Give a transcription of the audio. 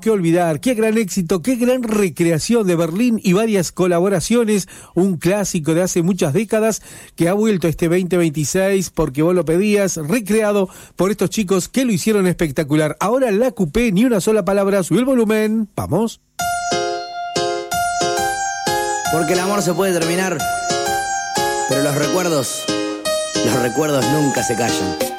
qué olvidar, qué gran éxito, qué gran recreación de Berlín y varias colaboraciones, un clásico de hace muchas décadas que ha vuelto este 2026 porque vos lo pedías, recreado por estos chicos que lo hicieron espectacular. Ahora la Coupé, ni una sola palabra, subí el volumen, vamos. Porque el amor se puede terminar, pero los recuerdos nunca se callan.